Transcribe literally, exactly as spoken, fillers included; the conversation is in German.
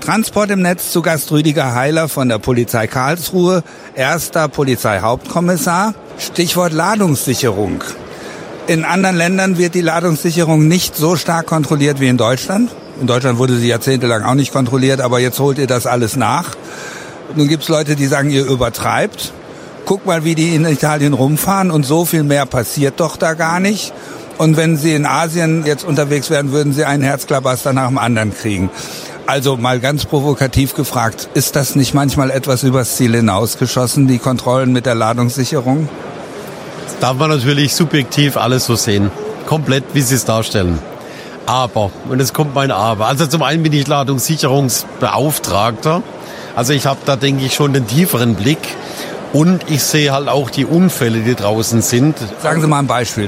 Transport im Netz, zu Gast Rüdiger Heiler von der Polizei Karlsruhe, erster Polizeihauptkommissar. Stichwort Ladungssicherung. In anderen Ländern wird die Ladungssicherung nicht so stark kontrolliert wie in Deutschland. In Deutschland wurde sie jahrzehntelang auch nicht kontrolliert, aber jetzt holt ihr das alles nach. Nun gibt's Leute, die sagen, ihr übertreibt. Guck mal, wie die in Italien rumfahren und so viel mehr passiert doch da gar nicht. Und wenn sie in Asien jetzt unterwegs wären, würden sie einen Herzklabaster nach dem anderen kriegen. Also mal ganz provokativ gefragt, ist das nicht manchmal etwas übers Ziel hinausgeschossen, die Kontrollen mit der Ladungssicherung? Das darf man natürlich subjektiv alles so sehen. Komplett, wie Sie es darstellen. Aber, und es kommt mein Aber. Also zum einen bin ich Ladungssicherungsbeauftragter. Also ich habe da, denke ich, schon den tieferen Blick. Und ich sehe halt auch die Unfälle, die draußen sind. Sagen Sie mal ein Beispiel.